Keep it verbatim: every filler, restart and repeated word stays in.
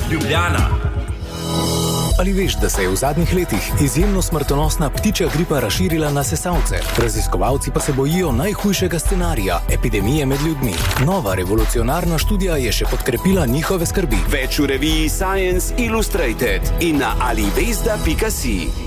Ljubljana. Ali veš, da se je v zadnjih letih izjemno smrtonosna ptičja gripa razširila na sesalce? Raziskovalci pa se bojijo najhujšega scenarija, epidemije med ljudmi. Nova revolucionarna študija je še podkrepila njihove skrbi. Več v reviji Science Illustrated in na alivesda pika si.